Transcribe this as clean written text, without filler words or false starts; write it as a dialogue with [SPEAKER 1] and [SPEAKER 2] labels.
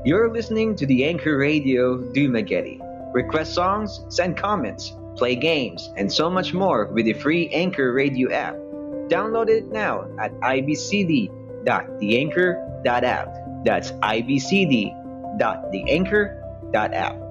[SPEAKER 1] You're listening to the Anchor Radio Dumagetti. Request songs, send comments, play games, and so much more with the free Anchor Radio app. Download it now at ibcd.theanchor.app. That's ibcd.theanchor.app.